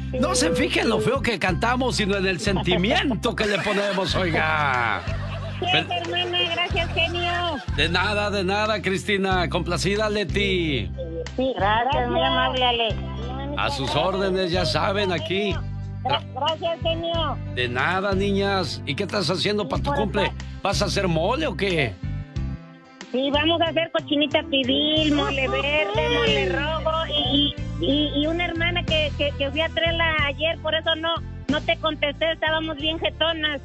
No se fije en lo feo que cantamos, sino en el sentimiento que le ponemos, oiga. Gracias, hermana, gracias, genio. De nada, Cristina. Complacida, Leti. Sí, gracias, muy amable, Ale. A sus órdenes, ya saben, aquí. Gracias, genio. De nada, niñas. ¿Y qué estás haciendo para tu cumple? ¿Vas a hacer mole o qué? Sí, vamos a hacer cochinita pibil, mole verde, mole rojo y una hermana que fui a traerla ayer, por eso no te contesté, estábamos bien jetonas.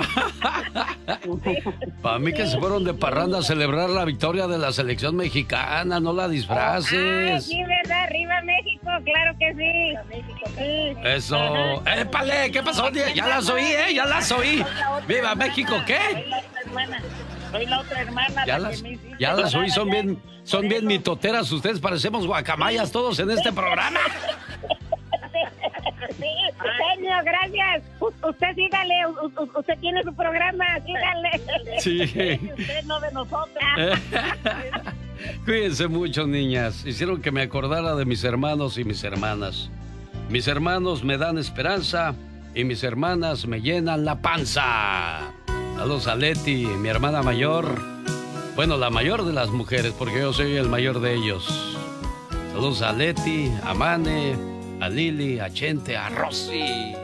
Para mí que se fueron de parranda a celebrar la victoria de la selección mexicana, no la disfraces. Sí, ¿verdad? Arriba México, claro que sí. Sí. Eso. ¡Épale! ¿Qué pasó? Ya las oí, ya las oí. ¡Viva México! ¿Qué? Soy la otra hermana. Ya las oí, son bien mitoteras ustedes, parecemos guacamayas todos en este programa. Sí, genio, gracias. Usted sígale, usted tiene su programa, sígale. Sí. Usted no de nosotros. Cuídense mucho, niñas. Hicieron que me acordara de mis hermanos y mis hermanas. Mis hermanos me dan esperanza y mis hermanas me llenan la panza. Saludos a Leti, mi hermana mayor. Bueno, la mayor de las mujeres, porque yo soy el mayor de ellos. Saludos a Leti, a Mane, a Lili, a Chente, a Rosy.